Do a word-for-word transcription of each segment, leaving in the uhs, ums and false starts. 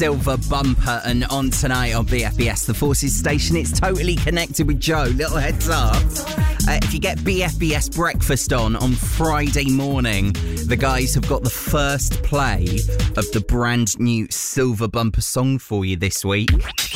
Silver Bumper, and on tonight on B F B S, the Forces station. It's totally connected with Joe. Little heads up. Uh, if you get B F B S breakfast on on Friday morning, the guys have got the first play of the brand new Silver Bumper song for you this week.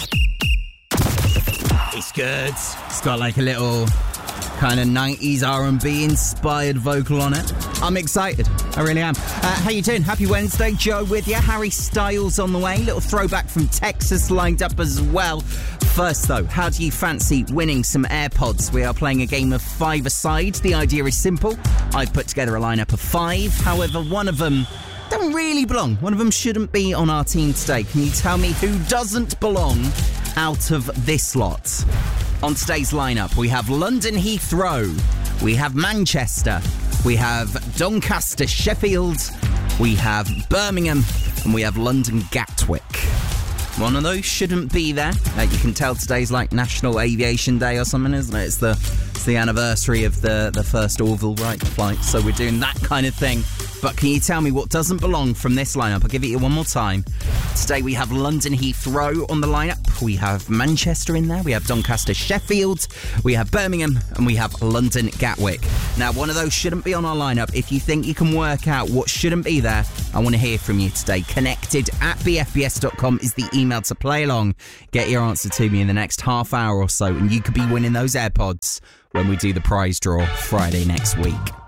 It's good. It's got like a little kind of nineties R and B inspired vocal on it. I'm excited. I really am. Uh, how you doing? Happy Wednesday. Joe with you. Harry Styles on the way. Little throwback from Texas lined up as well. First though, how do you fancy winning some AirPods? We are playing a game of five-a-side. The idea is simple. I've put together a lineup of five. However, one of them don't really belong. One of them shouldn't be on our team today. Can you tell me who doesn't belong out of this lot? On today's lineup, we have London Heathrow, we have Manchester, we have Doncaster Sheffield, we have Birmingham, and we have London Gatwick. One of those shouldn't be there. Uh, you can tell today's like National Aviation Day or something, isn't it? It's the it's the anniversary of the, the first Orville Wright flight, so we're doing that kind of thing. But can you tell me what doesn't belong from this lineup? I'll give it you one more time. Today we have London Heathrow on the lineup. We have Manchester in there. We have Doncaster Sheffield. We have Birmingham. And we have London Gatwick. Now, one of those shouldn't be on our lineup. If you think you can work out what shouldn't be there, I want to hear from you today. Connected at b f b s dot com is the email to play along. Get your answer to me in the next half hour or so, and you could be winning those AirPods when we do the prize draw Friday next week.